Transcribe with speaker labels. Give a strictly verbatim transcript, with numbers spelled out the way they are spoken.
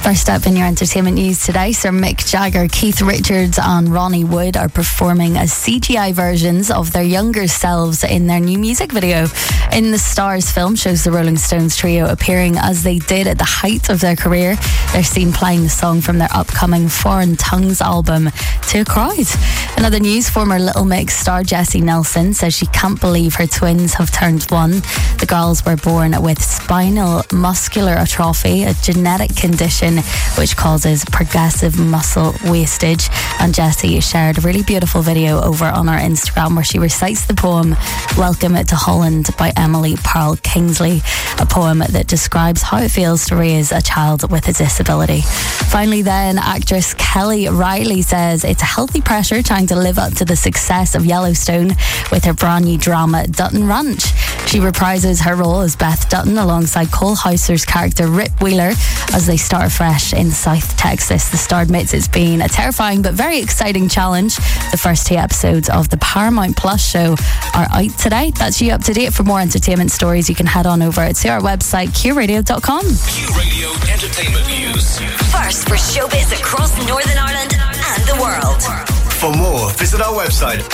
Speaker 1: First up in your entertainment news today, Sir Mick Jagger, Keith Richards and Ronnie Wood are performing as C G I versions of their younger selves in their new music video. In the Stars film shows the Rolling Stones trio appearing as they did at the height of their career. They're seen playing the song from their upcoming Foreign Tongues album to a crowd. In other news, former Little Mix star Jessie Nelson says she can't believe her twins have turned one. The girls were born with spinal muscular atrophy, a genetic condition which causes progressive muscle wastage. And Jessie shared a really beautiful video over on our Instagram where she recites the poem Welcome to Holland by Emily Pearl Kingsley, a poem that describes how it feels to raise a child with a disability. Finally then, actress Kelly Riley says it's a healthy pressure trying to live up to the success of Yellowstone with her brand new drama Dutton Ranch. She reprises her role as Beth Dutton alongside Cole Hauser's character Rip Wheeler as they start fresh in South Texas. The star admits it's been a terrifying but very exciting challenge. The first two episodes of the Paramount Plus show are out today. That's you up to date. For more entertainment stories, you can head on over to our website, q radio dot com.
Speaker 2: Q Radio Entertainment News.
Speaker 3: First for showbiz across Northern Ireland and the world.
Speaker 2: For more, visit our website